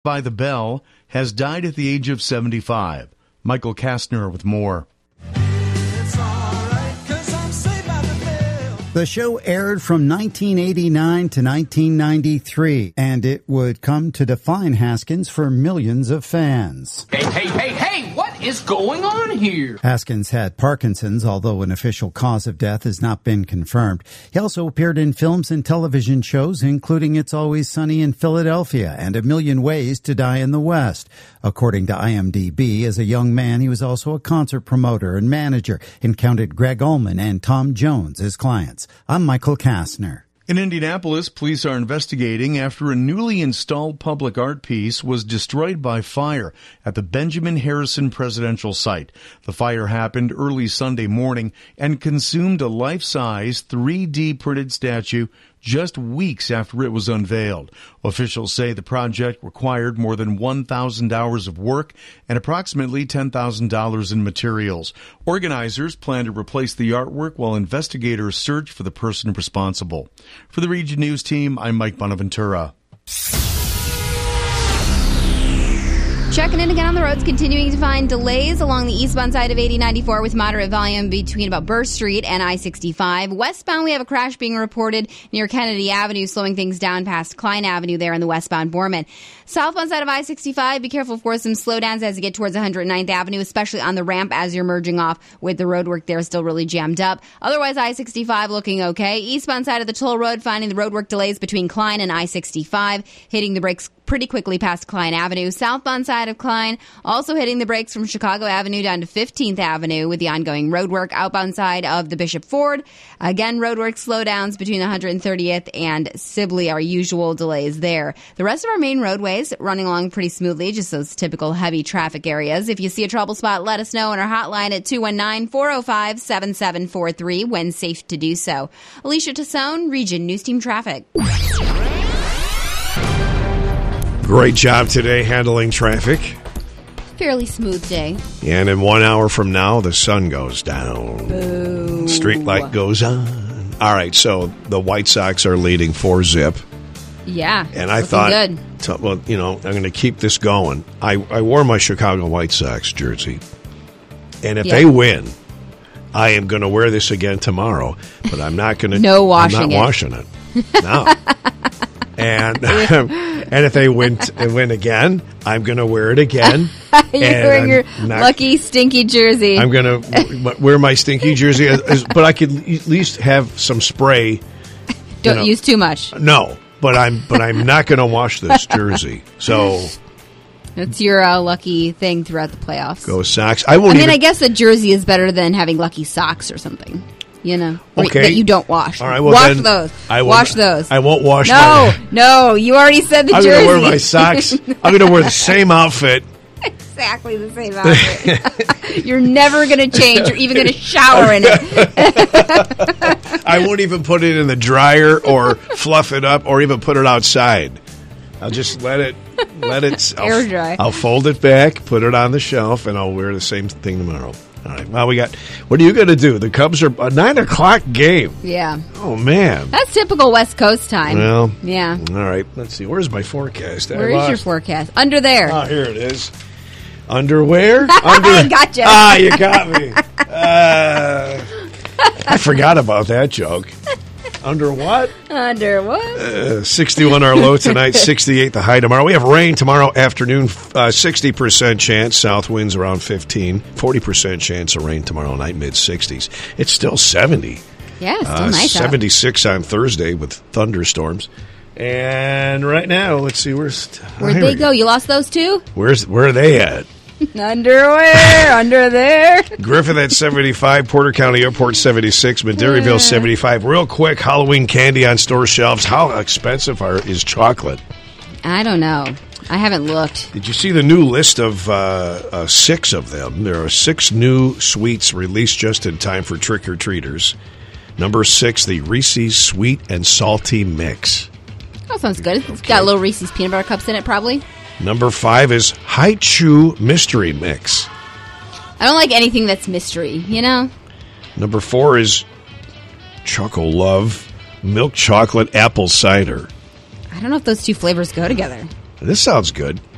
by the Bell has died at the age of 75. Michael Kastner with more. The show aired from 1989 to 1993, and it would come to define Haskins for millions of fans. Hey, what is going on here? Haskins had Parkinson's, although an official cause of death has not been confirmed. He also appeared in films and television shows, including It's Always Sunny in Philadelphia and A Million Ways to Die in the West. According to IMDb, as a young man, he was also a concert promoter and manager and counted Greg Allman and Tom Jones as clients. I'm Michael Kastner. In Indianapolis, police are investigating after a newly installed public art piece was destroyed by fire at the Benjamin Harrison presidential site. The fire happened early Sunday morning and consumed a life-size 3D printed statue just weeks after it was unveiled. Officials say the project required more than 1,000 hours of work and approximately $10,000 in materials. Organizers plan to replace the artwork while investigators search for the person responsible. For the Region News team, I'm Mike Bonaventura. Checking in again on the roads, continuing to find delays along the eastbound side of 8094 with moderate volume between about Burr Street and I-65. Westbound, we have a crash being reported near Kennedy Avenue, slowing things down past Klein Avenue there in the westbound Borman. Southbound side of I-65, be careful for some slowdowns as you get towards 109th Avenue, especially on the ramp as you're merging off with the roadwork there still really jammed up. Otherwise, I-65 looking okay. Eastbound side of the toll road, finding the roadwork delays between Klein and I-65, hitting the brakes pretty quickly past Klein Avenue. Southbound side of Klein, also hitting the brakes from Chicago Avenue down to 15th Avenue with the ongoing roadwork. Outbound side of the Bishop Ford, again, roadwork slowdowns between 130th and Sibley, our usual delays there. The rest of our main roadways running along pretty smoothly, just those typical heavy traffic areas. If you see a trouble spot, let us know on our hotline at 219-405-7743 when safe to do so. Alicia Tassone, Region News Team Traffic. Great job today handling traffic. Fairly smooth day. And in 1 hour from now, the sun goes down. Boo. Street light goes on. All right, so the White Sox are leading 4-zip. Yeah, and I thought, I'm going to keep this going. I wore my Chicago White Sox jersey. And if they win, I am going to wear this again tomorrow. But I'm not going to. No washing I'm not washing it. No. And if they win again, I'm going to wear it again. You're wearing your lucky, stinky jersey. I'm going to wear my stinky jersey, but I could at least have some spray. Don't use too much. No, but I'm not going to wash this jersey. So it's your lucky thing throughout the playoffs. Go Sox. I guess a jersey is better than having lucky socks or something. Okay. That you don't wash. All right, well wash those. Wash those. I won't wash No, you already said the jersey. I'm going to wear my socks. I'm going to wear the same outfit. Exactly the same outfit. You're never going to change. You're even going to shower in it. I won't even put it in the dryer or fluff it up or even put it outside. I'll just let it air dry. I'll fold it back, put it on the shelf, and I'll wear the same thing tomorrow. All right. Well, what are you going to do? The Cubs are a 9 o'clock game. Yeah. Oh, man. That's typical West Coast time. Well. Yeah. All right. Let's see. Where's my forecast? Where is your forecast? Under there. Oh, here it is. Underwear? I gotcha. You got me. I forgot about that joke. Under what? Under what? 61 our low tonight, 68 the high tomorrow. We have rain tomorrow afternoon, 60% chance. South winds around 15. 40% chance of rain tomorrow night, mid-60s. It's still 70. Yeah, still nice 76 on Thursday with thunderstorms. And right now, let's see, where'd they go? You lost those too? Where are they at? Underwear, under there. Griffith at 75, Porter County Airport 76, Madeiryville 75. Real quick, Halloween candy on store shelves. How expensive is chocolate? I don't know. I haven't looked. Did you see the new list of 6 of them? There are 6 new sweets released just in time for trick-or-treaters. Number 6, the Reese's Sweet and Salty Mix. Oh, sounds good. It's got little Reese's peanut butter cups in it, probably. Number 5 is Hi-Chew Mystery Mix. I don't like anything that's mystery, Number 4 is Choco Love Milk Chocolate Apple Cider. I don't know if those two flavors go together. This sounds good.